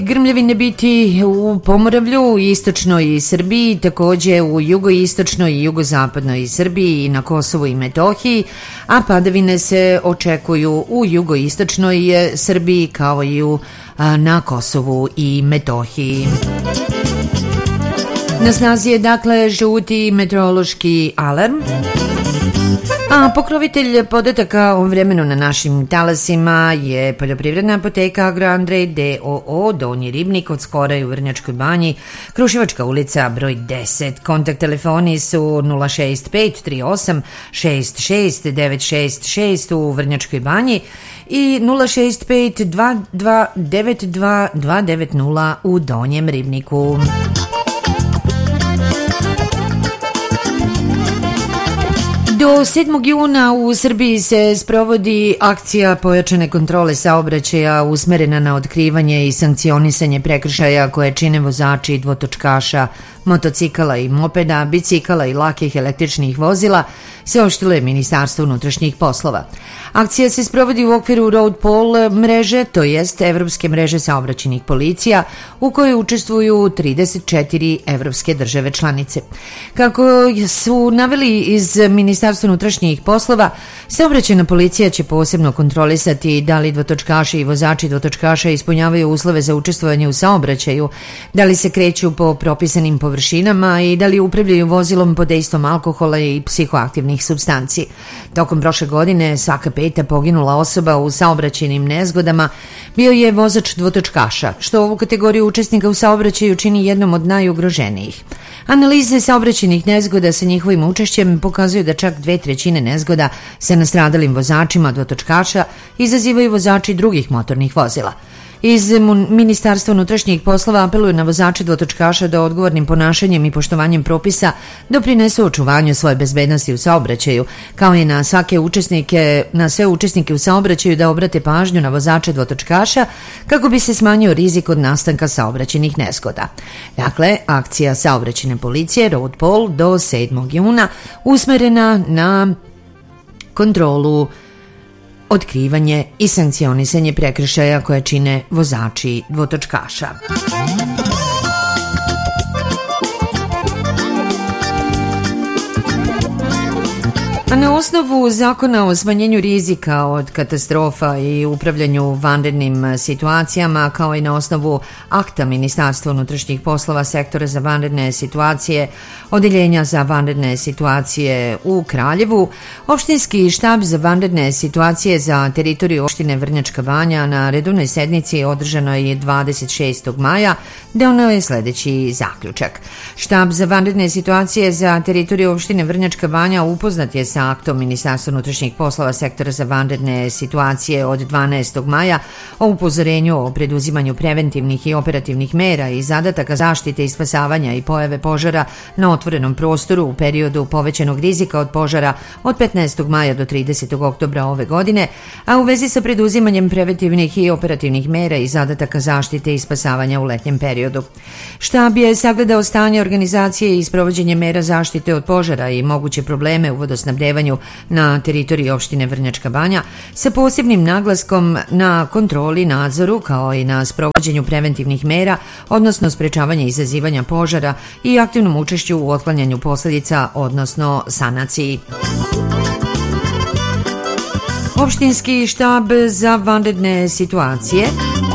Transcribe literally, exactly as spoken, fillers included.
grmljavine biti u Pomoravlju, istočnoj Srbiji, takođe u jugoistočnoj i jugozapadnoj Srbiji i na Kosovu i Metohiji, a padavine se očekuju u jugoistočnoj Srbiji kao i u, a, na Kosovu i Metohiji. Na snazi je dakle žuti meteorološki alarm. A pokrovitelj podataka o vremenu na našim talasima je Poljoprivredna apoteka Agro Andrej d o o Donji Ribnik od Skoraj u Vrnjačkoj Banji, Kruševačka ulica broj deset. Kontakt telefoni su nula šest pet tri osam šest šest devet šest šest u Vrnjačkoj Banji i nula šest pet dva dva devet dva dva devet nula u Donjem Ribniku. Do sedmog juna u Srbiji se sprovodi akcija pojačane kontrole saobraćaja usmerena na otkrivanje i sankcionisanje prekršaja koje čine vozači dvotočkaša, motocikala i mopeda, bicikala i lakih električnih vozila, saopštilo je Ministarstvo unutrašnjih poslova. Akcija se sprovodi u okviru Road Patrol mreže, to jest Evropske mreže saobraćajnih policija, u kojoj učestvuju trideset četiri evropske države članice. Kako su naveli iz Ministarstva unutrašnjih poslova, saobraćajna policija će posebno kontrolisati da li dvotočkaši i vozači dvotočkaša ispunjavaju uslove za učestvovanje u saobraćaju, da li se kreću po propisanim površinama i da li upravljaju vozilom pod dejstvom alkohola i psihoaktivnih supstanci. Tokom prošle godine svaka peta poginula osoba u saobraćajnim nezgodama bio je vozač dvotočkaša, što ovu kategoriju učesnika u saobraćaju čini jednom od najugroženijih. Analize saobraćajnih nezgoda sa njihovim učešćem pokazuju da čak dve trećine nezgoda sa nastradalim vozačima dvotočkaša izazivaju vozači drugih motornih vozila. Iz Ministarstva unutrašnjih poslova apeluju na vozače dvotočkaša da odgovornim ponašanjem i poštovanjem propisa doprinesu očuvanju svoje bezbednosti u saobraćaju, kao i na svake učesnike, na sve učesnike u saobraćaju da obrate pažnju na vozače dvotočkaša kako bi se smanjio rizik od nastanka saobraćajnih nezgoda. Dakle, akcija saobraćajne policije Road Patrol do sedmog juna usmerena na kontrolu, otkrivanje i sankcionisanje prekršaja koje čine vozači dvotočkaša. A na osnovu Zakona o smanjenju rizika od katastrofa i upravljanju vanrednim situacijama, kao i na osnovu akta Ministarstva unutrašnjih poslova sektora za vanredne situacije, Odeljenja za vanredne situacije u Kraljevu, Opštinski štab za vanredne situacije za teritoriju opštine Vrnjačka Banja na redovnoj sednici održanoj dvadeset šestog maja doneo je sledeći zaključak. Štab za vanredne situacije za teritoriju opštine Vrnjačka Banja upoznat je sa aktom Ministarstva unutrašnjih poslova sektora za vanredne situacije od dvanaestog maja o upozorenju o preduzimanju preventivnih i operativnih mera i zadataka zaštite i spasavanja i pojave požara na otvorenom prostoru u periodu povećanog rizika od požara od petnaestog maja do tridesetog oktobra ove godine, a u vezi sa preduzimanjem preventivnih i operativnih mera i zadataka zaštite i spasavanja u letnjem periodu. Štab je sagledao stanje organizacije i sprovođenje mera zaštite od požara i moguće probleme u vodosnabdevanju na teritoriji opštine Vrnjačka Banja sa posebnim naglaskom na kontroli, nadzoru kao i na sprovođenju preventivnih mera, odnosno sprečavanje izazivanja požara i aktivnom učešću u otklanjanju posledica, odnosno sanaciji. Opštinski štab za vanredne situacije